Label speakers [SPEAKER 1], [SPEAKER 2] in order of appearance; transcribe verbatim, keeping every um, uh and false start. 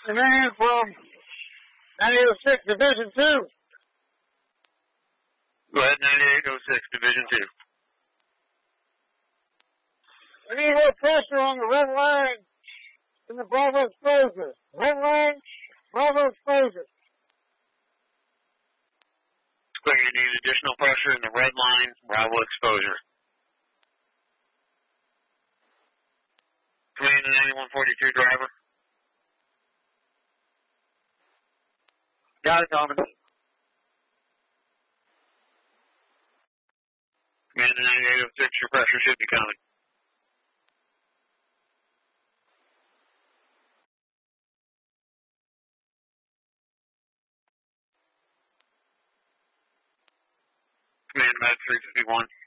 [SPEAKER 1] Command from ninety-eight oh six, Division two.
[SPEAKER 2] Go ahead, ninety-eight oh six, Division two.
[SPEAKER 1] We need more pressure on the red line in the Bravo exposure. Red line, Bravo exposure.
[SPEAKER 2] Clear, you need additional pressure in the red line, Bravo exposure. Command to ninety-one forty-two, driver.
[SPEAKER 1] Got it, Thomas.
[SPEAKER 2] Command to ninety-eight oh six, your pressure should be coming. Command Med three fifty-one.